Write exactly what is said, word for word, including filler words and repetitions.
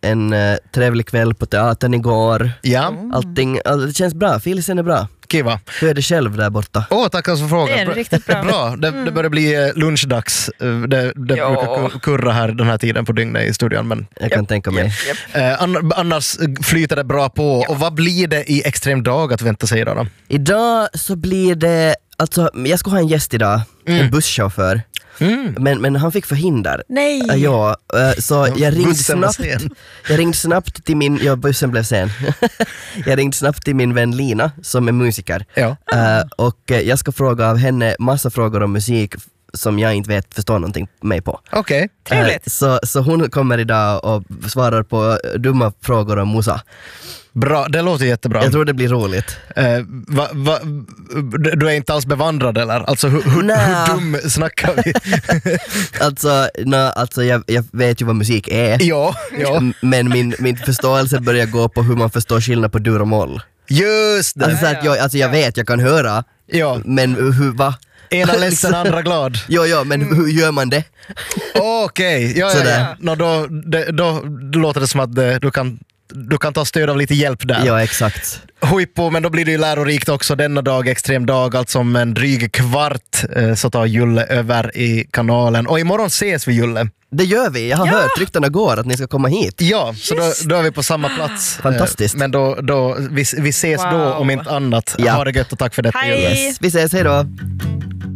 en uh, trevlig kväll på teatern igår. Ja. Allting, all, det känns bra, filisen är bra. Kiva. Hur är det själv där borta? Åh, oh, tack för frågan. Det är det riktigt bra. bra. Det, mm. det börjar bli lunchdags. Det, det brukar kurra här den här tiden på dygnet i studion. Men jag kan yep, tänka mig. Yep, yep. Eh, annars flyter det bra på. Ja. Och vad blir det i extrem dag att vänta sig idag då? Idag så blir det, alltså jag ska ha en gäst idag, mm. en busschaufför. Mm. Men, men han fick förhinder. Nej. Uh, ja, uh, så jag ringde snabbt. Sen. Jag ringde snabbt till min, ja bussen blev sen. Jag ringde snabbt till min vän Lina som är musiker. Ja. Uh, och uh, jag ska fråga av henne massa frågor om musik som jag inte vet förstå någonting med på. Okej. Okay. Trevligt. Uh, så, så hon kommer idag och svarar på dumma frågor om Musa. Bra, det låter jättebra. Jag tror det blir roligt. Uh, va, va, du är inte alls bevandrad eller? Alltså hur, hur, hur dum snackar vi? alltså, no, alltså jag, jag vet ju vad musik är. Ja, ja. Men min, min förståelse börjar gå på hur man förstår skillnad på dur och moll. Just det. Alltså, så att jag, alltså jag vet, jag kan höra. Ja. Men hur, va? Ena ledsen, andra glad. Jo, jo, men hur gör man det? Okej, okay. ja, ja, ja. No, då, det, då, då låter det som att det, du kan du kan ta stöd av lite hjälp där. Ja, exakt. Huippo, men då blir det ju lärorikt också denna dag, extrem dag, alltså om en dryg kvart eh, så tar Julle över i kanalen. Och imorgon ses vi, Julle. Det gör vi, jag har ja. hört ryktena går att ni ska komma hit. Ja, så då, då är vi på samma plats. Fantastiskt. Eh, men då, då, vi, vi ses wow. då om inte annat. Ja. Ha det gött och tack för detta, Hej. Julle. Yes, vi ses, hej då.